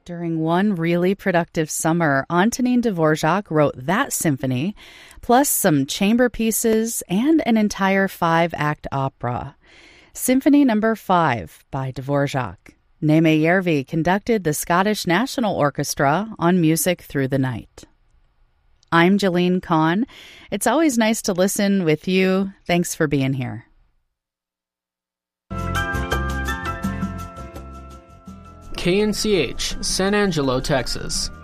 During one really productive summer, Antonin Dvorak wrote that symphony, plus some chamber pieces and an entire 5-act opera. Symphony No. 5 by Dvorak. Neeme Järvi conducted the Scottish National Orchestra on Music Through the Night. I'm Jalene Kahn. It's always nice to listen with you. Thanks for being here. KNCH, San Angelo, Texas.